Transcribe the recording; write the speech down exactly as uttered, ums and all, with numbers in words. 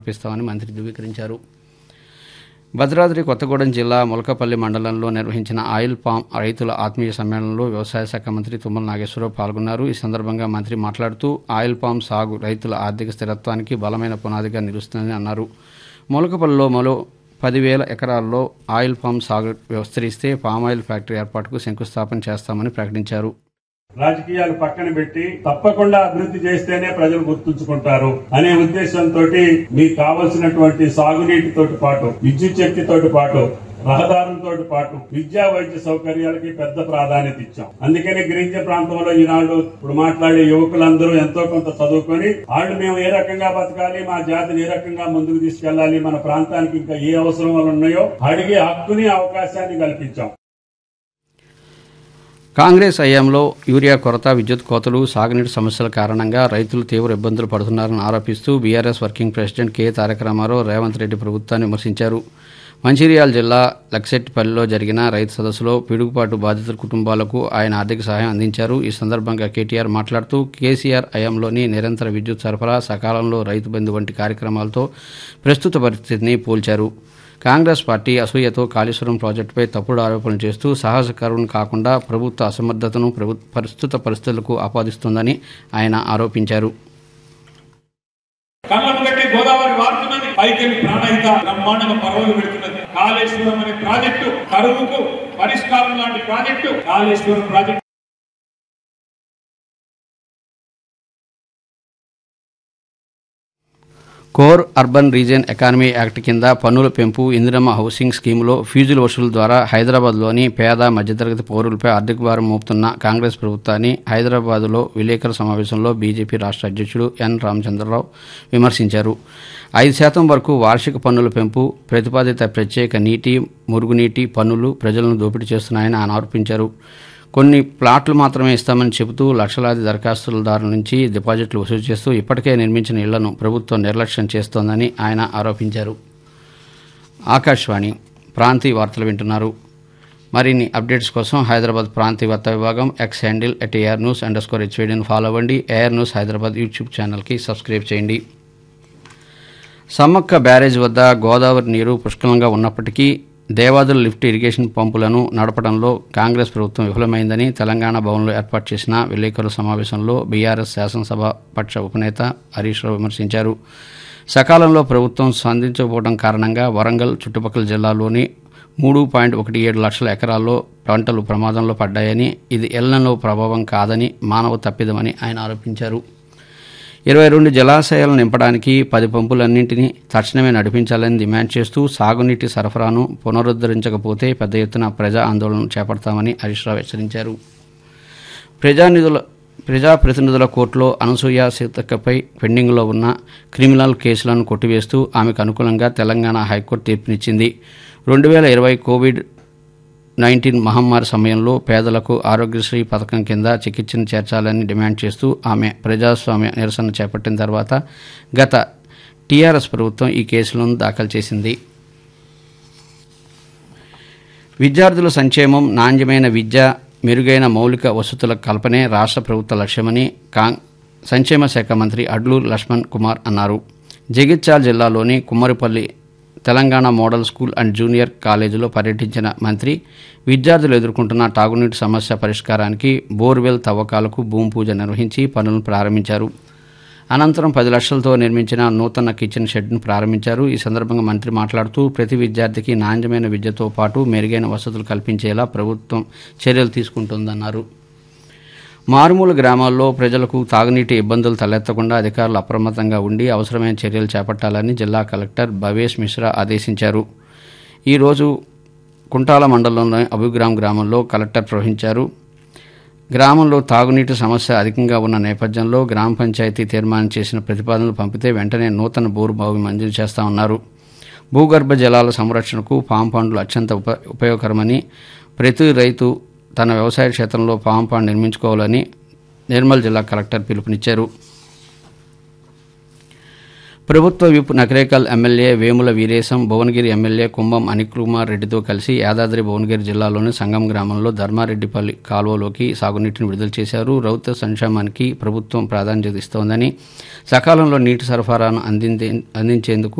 సమర్పిస్తామని మంత్రి ధృవీకరించారు. భద్రాద్రి కొత్తగూడెం జిల్లా ములకపల్లి మండలంలో నిర్వహించిన ఆయిల్ పామ్ రైతుల ఆత్మీయ సమ్మేళనంలో వ్యవసాయ శాఖ మంత్రి తుమ్మల నాగేశ్వరరావు పాల్గొన్నారు. ఈ సందర్భంగా మంత్రి మాట్లాడుతూ ఆయిల్ పామ్ సాగు రైతుల ఆర్థిక స్థిరత్వానికి బలమైన పునాదిగా నిలుస్తుందని అన్నారు. ములకపల్లిలో మరో పదివేల ఎకరాల్లో ఆయిల్ పామ్ సాగు విస్తరిస్తే పామాయిల్ ఫ్యాక్టరీ ఏర్పాటుకు శంకుస్థాపన చేస్తామని ప్రకటించారు. రాజకీయాలు పక్కన పెట్టి తప్పకుండా అభివృద్ధి చేస్తేనే ప్రజలు గుర్తుంచుకుంటారు అనే ఉద్దేశంతో మీకు కావలసినటువంటి సాగునీటితో పాటు విద్యుత్ శక్తితో పాటు రహదారులతో పాటు విద్యా వైద్య సౌకర్యాలకి పెద్ద ప్రాధాన్యత ఇచ్చాం. అందుకని గిరిజన ప్రాంతంలో ఈనాడు ఇప్పుడు మాట్లాడే యువకులందరూ ఎంతో కొంత చదువుకొని వాళ్ళు మేము ఏ రకంగా బతకాలి, మా జాతిని ఏ రకంగా ముందుకు తీసుకెళ్లాలి, మన ప్రాంతానికి ఇంకా ఏ అవసరాలు ఉన్నాయో అడిగే హక్కుని అవకాశాన్ని కల్పించాం. కాంగ్రెస్ హయాంలో యూరియా కొరత, విద్యుత్ కోతలు, సాగునీటి సమస్యల కారణంగా రైతులు తీవ్ర ఇబ్బందులు పడుతున్నారని ఆరోపిస్తూ బీఆర్ఎస్ వర్కింగ్ ప్రెసిడెంట్ కె తారక రామారావు రేవంత్ రెడ్డి ప్రభుత్వాన్ని విమర్శించారు. మంచిర్యాల జిల్లా లక్సెట్టిపల్లిలో జరిగిన రైతు సదస్సులో పిడుగుపాటు బాధితుల కుటుంబాలకు ఆయన ఆర్థిక సహాయం అందించారు. ఈ సందర్భంగా కేటీఆర్ మాట్లాడుతూ కేసీఆర్ హయాంలోని నిరంతర విద్యుత్ సరఫరా, సకాలంలో రైతు బంధు వంటి కార్యక్రమాలతో ప్రస్తుత పరిస్థితిని పోల్చారు. కాంగ్రెస్ పార్టీ అసూయతో కాళేశ్వరం ప్రాజెక్టుపై తప్పుడు ఆరోపణలు చేస్తూ సాహసకరం కాకుండా ప్రభుత్వ అసమర్థతను ప్రస్తుత పరిస్థితులకు ఆపాదిస్తోందని ఆయన ఆరోపించారు. గోదావరి వాడుతున్నది, పైకెళ్ళి ప్రాణహిత బ్రహ్మాండంగా పర్వాలు పెడుతున్నది. కాళేశ్వరం అనే ప్రాజెక్టు కరువుకు పరిష్కారం లాంటి project Kaleshwaram project. Core urban region economy act కింద పన్నుల పెంపు, ఇందిరమ్మ హౌసింగ్ స్కీములో ఫీజుల వసూలు ద్వారా హైదరాబాద్లోని పేద మధ్యతరగతి పౌరులపై ఆర్థిక భారం మోపుతున్న కాంగ్రెస్ ప్రభుత్వాన్ని హైదరాబాద్లో విలేకరుల సమావేశంలో బీజేపీ రాష్ట్ర అధ్యక్షుడు ఎన్ రామచంద్రరావు విమర్శించారు. ఐదు శాతం వరకు వార్షిక పన్నుల పెంపు, ప్రతిపాదిత ప్రత్యేక నీటి, మురుగునీటి పన్నులు ప్రజలను దోపిడీ చేస్తున్నాయని ఆయన ఆరోపించారు. కొన్ని ప్లాట్లు మాత్రమే ఇస్తామని చెబుతూ లక్షలాది దరఖాస్తుదారుల నుంచి డిపాజిట్లు వసూలు చేస్తూ ఇప్పటికే నిర్మించిన ఇళ్లను ప్రభుత్వం నిర్లక్ష్యం చేస్తోందని ఆయన ఆరోపించారు. ఆకాశవాణి ప్రాంతీయ వార్తలు వింటున్నారు. మరిన్ని అప్డేట్స్ కోసం హైదరాబాద్ ప్రాంతీయ వార్తా విభాగం X handle at AR news under score హెచ్వీడీని follow అవ్వండి. ఏఆర్ న్యూస్ హైదరాబాద్ యూట్యూబ్ ఛానల్కి సబ్స్క్రైబ్ చేయండి. సమ్మక్క బ్యారేజ్ వద్ద గోదావరి నీరు పుష్కలంగా ఉన్నప్పటికీ దేవాదుల లిఫ్ట్ ఇరిగేషన్ పంపులను నడపడంలో కాంగ్రెస్ ప్రభుత్వం విఫలమైందని తెలంగాణ భవన్లో ఏర్పాటు చేసిన విలేకరుల సమావేశంలో బీఆర్ఎస్ శాసనసభ పక్ష ఉపనేత హరీష్ రావు విమర్శించారు. సకాలంలో ప్రభుత్వం స్పందించకపోవడం కారణంగా వరంగల్ చుట్టుపక్కల జిల్లాలోని మూడు పాయింట్ ఒకటి ఏడు లక్షల ఎకరాల్లో పంటలు ప్రమాదంలో పడ్డాయని, ఇది ఎల్‌నినో ప్రభావం కాదని మానవ తప్పిదమని ఆయన ఆరోపించారు. ఇరవై రెండు జలాశయాలను నింపడానికి పది పంపులన్నింటినీ తక్షణమే నడిపించాలని డిమాండ్ చేస్తూ సాగునీటి సరఫరాను పునరుద్ధరించకపోతే పెద్ద ఎత్తున ప్రజా ఆందోళన చేపడతామని హరీష్ రావు హెచ్చరించారు. ప్రజానిధుల ప్రజాప్రతినిధుల కోర్టులో అనసూయ సీతక్కపై పెండింగ్లో ఉన్న క్రిమినల్ కేసులను కొట్టివేస్తూ ఆమెకు అనుకూలంగా తెలంగాణ హైకోర్టు తీర్పునిచ్చింది. రెండు వేల ఇరవై కోవిడ్ నైన్టీన్ మహమ్మారి సమయంలో పేదలకు ఆరోగ్యశ్రీ పథకం కింద చికిత్సను చేర్చాలని డిమాండ్ చేస్తూ ఆమె ప్రజాస్వామ్య నిరసన చేపట్టిన తర్వాత గత టీఆర్ఎస్ ప్రభుత్వం ఈ కేసులను దాఖలు చేసింది. విద్యార్థుల సంక్షేమం, నాణ్యమైన విద్య, మెరుగైన మౌలిక వసతుల కల్పనే రాష్ట్ర ప్రభుత్వ లక్ష్యమని కాంగ్ సంక్షేమ శాఖ మంత్రి అడ్లూరు లక్ష్మణ్ కుమార్ అన్నారు. జగిత్యాల జిల్లాలోని Kummaripalli Telangana model school and junior కాలేజీలో పర్యటించిన మంత్రి విద్యార్థులు ఎదుర్కొంటున్న తాగునీటి సమస్య పరిష్కారానికి బోర్వెల్ తవ్వకాలకు భూమి పూజ నిర్వహించి పనులను ప్రారంభించారు. అనంతరం పది లక్షలతో నిర్మించిన నూతన కిచెన్ షెడ్ను ప్రారంభించారు. ఈ సందర్భంగా మంత్రి మాట్లాడుతూ ప్రతి విద్యార్థికి నాణ్యమైన విద్యతో పాటు మెరుగైన వసతులు కల్పించేలా ప్రభుత్వం చర్యలు తీసుకుంటోందన్నారు. మారుమూల గ్రామాల్లో ప్రజలకు తాగునీటి ఇబ్బందులు తలెత్తకుండా అధికారులు అప్రమత్తంగా ఉండి అవసరమైన చర్యలు చేపట్టాలని జిల్లా కలెక్టర్ భవేష్ మిశ్రా ఆదేశించారు. ఈరోజు కుంటాల మండలంలోని అభిగ్రామ్ గ్రామంలో కలెక్టర్ ప్రవహించారు. గ్రామంలో తాగునీటి సమస్య అధికంగా ఉన్న నేపథ్యంలో గ్రామ పంచాయతీ తీర్మానం చేసిన ప్రతిపాదనలు పంపితే వెంటనే నూతన బోరు బావి మంజూరు చేస్తామన్నారు. భూగర్భ జలాల సంరక్షణకు పామ్ పండ్లు అత్యంత ఉప ఉపయోగకరమని ప్రతి రైతు తన వ్యవసాయ క్షేత్రంలో పామ్ పాండ్ నిర్మించుకోవాలని నిర్మల్ జిల్లా కలెక్టర్ పిలుపునిచ్చారు. ప్రభుత్వ whip Nakrekal MLA Vemula Veeresham Bhuvanagiri MLA కుంభం అనికుమార్ రెడ్డితో కలిసి యాదాద్రి భువనగిరి జిల్లాలోని సంగం గ్రామంలో ధర్మారెడ్డిపల్లి కాలువలోకి సాగునీటిని విడుదల చేశారు. రైతు సంక్షేమానికి ప్రభుత్వం ప్రాధాన్యత ఇస్తోందని, సకాలంలో నీటి సరఫరాను అందించేందుకు